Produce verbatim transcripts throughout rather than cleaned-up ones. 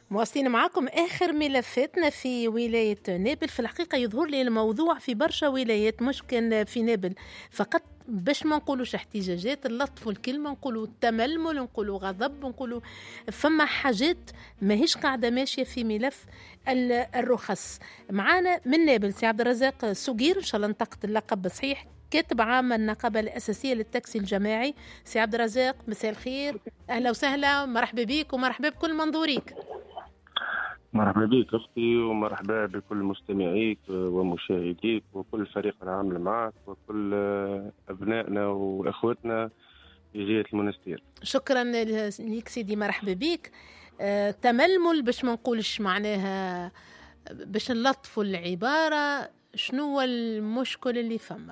مواصلين معكم آخر ملفاتنا في ولاية نابل. في الحقيقة يظهر لي الموضوع في برشا ولايات، مش كان في نابل فقط. باش ما نقولوش احتجاجات، اللطف والكلمة، نقولوا تململ، نقولوا غضب، نقولوا فما حاجات ماهيش قاعدة ماشية في ملف الرخص. معانا من نابل سي عبد الرزاق سوقير، إن شاء الله نطقت اللقب صحيح، كاتب عام النقابة الأساسية للتاكسي الجماعي. سي عبد الرزاق مساء الخير، أهلا وسهلا، مرحبا بك ومرحبا بكل منظوريك. مرحبا بك أختي، ومرحبا بكل مستمعيك ومشاهديك وكل فريق العمل معك وكل أبنائنا وأخوتنا في جهة المنستير. شكرا لك سيدي، مرحبا بك. آه، تململ باش ما نقولش معناها، باش نلطفوا العبارة، شنو هو المشكل اللي فما؟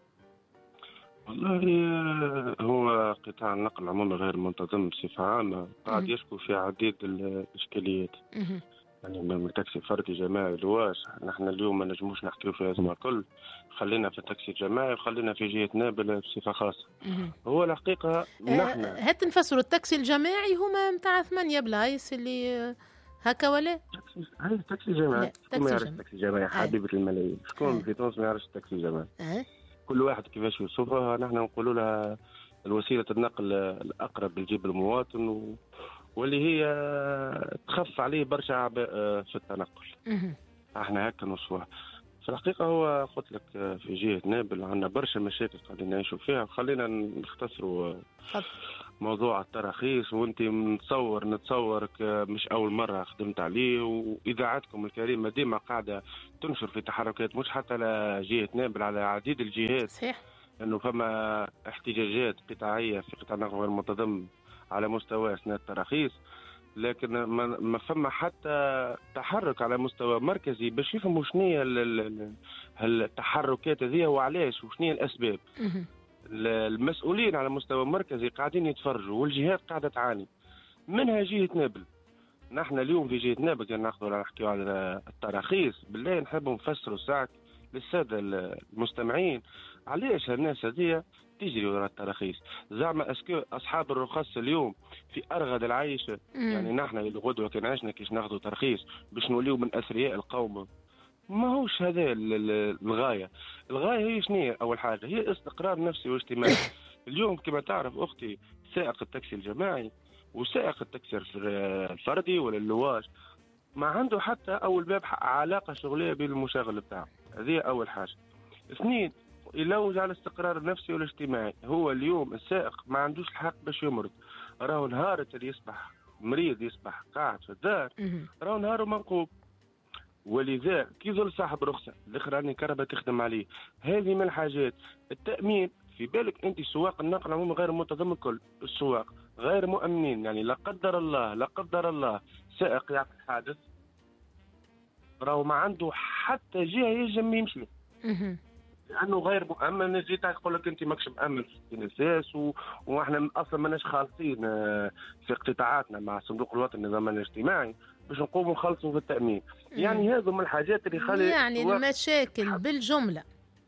والله هو قطاع النقل العمومي غير منتظم بصفة عامة قاعد يشكو في عديد الإشكاليات، يعني من تاكسي فردي جماعي لواش. نحن اليوم ما نجموش نحكيو في هذا الكل، خلينا في التاكسي الجماعي وخلينا في جهة نابل بصفة خاصة. هو الحقيقة نحن هات نفسروا التاكسي الجماعي هما متاع ثمانية بلايص اللي هكا ولا؟ هاي التاكسي الجماعي، شكون ما يعرفش التاكسي الجماعي؟ حبيبة الملايين، شكون في تونس ما يعرفش التاكسي الجماعي؟ كل واحد كيفاش يوصفها. نحن نقولوا لها الوسيلة النقل الأقرب لجيب المواطن و... واللي هي تخف عليه برشا عبء في التنقل. احنا هكا نوصفوها. في الحقيقة هو قلت لك في جهة نابل عندنا برشا مشاكل قاعدين نعيشوا فيها. خلينا نختصروا موضوع التراخيص. وانت نتصور نتصورك مش أول مرة خدمت عليه، وإذاعتكم الكريمة ديما قاعدة تنشر في تحركات مش حتى على جهة نابل، على عديد الجهات. صحيح. انه فما احتجاجات قطاعية في قطاع النقل غير منتظم على مستوى اثناء التراخيص، لكن ما فما حتى تحرك على مستوى مركزي باش يفهموا شنو هي التحركات هذه وعلاش وشنو هي الاسباب. المسؤولين على مستوى مركزي قاعدين يتفرجوا والجهات قاعده تعاني، منها جهه نابل. نحن اليوم في جهه نابل كنا ناخذوا نحكيو على التراخيص. بالله نحب نفسروا ساعه للساده المستمعين علاش الناس هذه تجري وراء التراخيص. زعما اسكو اصحاب الرخص اليوم في ارغد العيشه؟ يعني نحن الغدوه كان عشنا كيش ناخذوا ترخيص باش نوليو من اثرياء القوم؟ ما هوش هذا الغايه. الغايه هي شنو؟ اول حاجه هي استقرار نفسي واجتماعي. اليوم كما تعرف اختي، سائق التاكسي الجماعي وسائق التاكسي الفردي ولا اللواج ما عنده حتى اول باب علاقه شغليه بالمشغل بتاعه. هذه اول حاجه. اثنين، يلوج على الاستقرار النفسي والاجتماعي. هو اليوم السائق ما عندوش الحق باش يمرض. راهو نهار اللي يصبح مريض يصبح قاعد في الدار، راهو نهاره منقوب. ولذا كي ظل صاحب رخصه الاخر راني كربه تخدم عليه. هذه من الحاجات. التامين، في بالك انت سواق النقل العمومي غير منتظم الكل، السواق غير مؤمنين، يعني لا قدر الله لا قدر الله سائق يعمل حادث راهو ما عنده حتى جهه ينجم يمشي لانه غير مؤمن. جيت تقول لك انت ماكش مؤمن في الاساس و... واحنا اصلا ماناش خالصين في اقتطاعاتنا مع الصندوق الوطني للضمان الاجتماعي باش نقوموا نخلصوا في التامين. يعني هذو من الحاجات اللي خلي يعني المشاكل بالجمله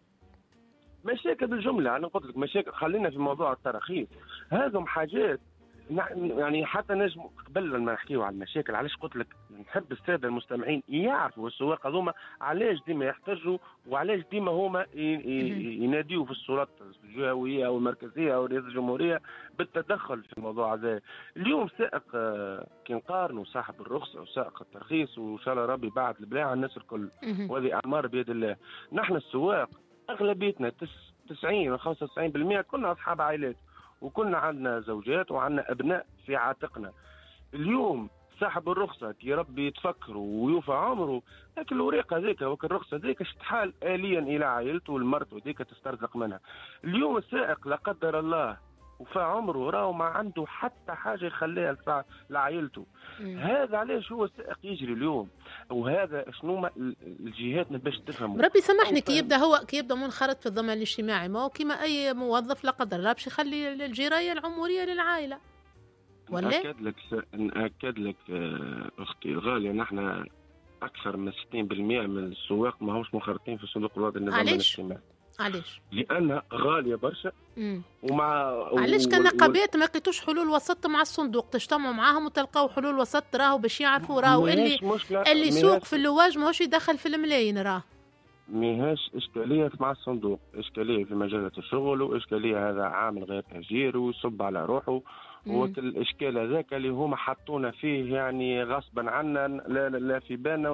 مشاكل بالجمله. انا قلت لك مشاكل. خلينا في موضوع التراخيص. هذو حاجات يعني حتى نجم قبل ما نحكيو على المشاكل. علاش قلت لك نحب الساده المستمعين يعرفوا السواق هذوما علاش ديما يحتجوا وعلاش ديما هما يناديوا في السلطات الجهويه او المركزيه او رئاسه الجمهوريه بالتدخل في الموضوع هذا. اليوم سائق كي نقارنوا صاحب الرخصه وسائق الترخيص وان شاء الله ربي بعد البلاع على الناس الكل وهذه اعمار بيد الله. نحن السواق اغلبيتنا تسعين و خمسة وتسعين بالمئة كنا اصحاب عائلات وكنا عندنا زوجات وعندنا أبناء في عاتقنا. اليوم صاحب الرخصة كي ربي يتفكر ويوفى عمره، لكن الوريقة ذيك وك الرخصة ذيك تحال آليا إلى عائلته والمرت وذيك تسترزق منها. اليوم السائق لا قدر الله وفى عمره راهو ما عنده حتى حاجة يخليها لعائلته. هذا علاش هو السائق يجري اليوم. وهذا شنو الجهات باش تفهم. ربي سامحني كي يبدا هو كي يبدا منخرط في الضمان الاجتماعي، ما هو كما اي موظف لا قدر الله باش يخلي الجرايه العمريه للعائله ولا؟ نأكد لك نأكد لك اختي الغاليه، نحن اكثر من ستين بالمئة من السواق ما هوش منخرطين في الصندوق الوطني للضمان الاجتماعي. علاش؟ لانها غاليه برشا. امم ومع علاش كنقابات ما لقيتوش حلول وسط مع الصندوق تجتمعوا معاهم وتلقاو حلول وسط راهو باش يعرفوا راهو اللي اللي سوق في اللواج ماهوش يدخل في الملايين راه. ماهيش إشكالية مع الصندوق، إشكالية في مجالة الشغل، وإشكالية هذا عامل غير تهجير ويصب على روحه. وكل الإشكال هذاك اللي هما حطونا فيه يعني غصبا عنا، لا, لا, لا في بالنا،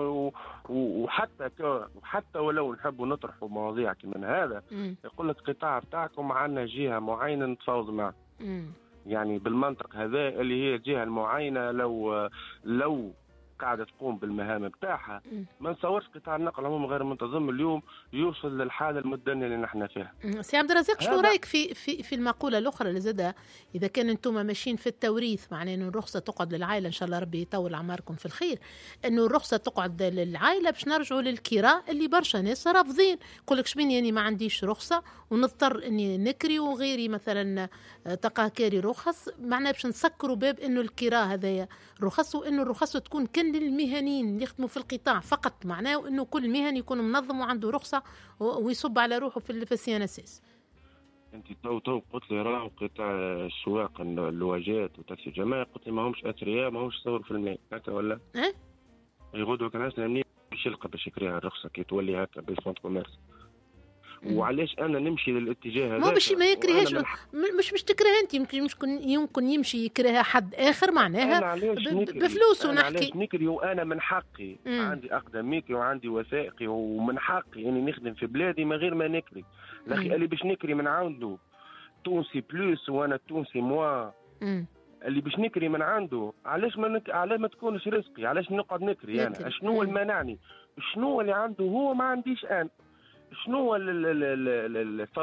وحتى وحتى ولو نحبوا نطرحوا مواضيع كمان هذا يقول لك القطاع بتاعكم عندنا جهة معينة نتفاوض معها. يعني بالمنطق هذا اللي هي الجهة المعينة لو لو قاعدة تقوم بالمهام بتاعها، ما نصورش قطاع النقل العمومي غير منتظم اليوم يوصل للحالة المدنية اللي نحن فيها. سي عبد الرزاق، شنو رايك في في في المقولة الأخرى اللي زادها، إذا كان أنتم ماشيين في التوريث معناه إنه الرخصة تقعد للعائلة، إن شاء الله ربي يطول أعماركم في الخير، إنه الرخصة تقعد للعائلة باش نرجعوا للكراء اللي برشا ناس رافضين، يقول لك شبين يعني ما عنديش رخصة ونضطر إني نكري وغيري مثلا تلقاه كاري رخص، معناه باش نسكروا باب إنه الكراء هذايا رخص، وإنه الرخص تكون كن للمهنيين اللي يخدموا في القطاع فقط، معناه انه كل مهني يكون منظم وعنده رخصه ويصب على روحه في السي ان اس اس. انت تو تو قلت لي راهو قطاع السواق اللواجات وتاكسي الجماعه، قلت لي ماهمش اثرياء ماهمش يصوروا في الماء هكا ولا؟ اه يغدوا كان ناس منين باش يلقى باش يكريها الرخصه كي تولي هكا بالفونت كوميرس. وعلاش انا نمشي للاتجاه هذا؟ ما باش ما يكرهاش، مش مش تكرهها انت، يمكن يمكن يمكن يمشي يكرهها حد اخر معناها بفلوسه. نحكي علاش نكري وانا من حقي، مم. عندي اقدميكي وعندي وثائقي ومن حقي اني نخدم في بلادي من غير ما نكري. الاخي اللي باش نكري من عنده تونسي بلوس وانا تونسي موا، مم. اللي باش نكري من عنده علاش ما نك... علاش ما تكونش رزقي؟ علاش نقعد نكري انا؟ يعني شنو المنعني؟ شنو اللي عنده هو ما عنديش انا؟ شنو ال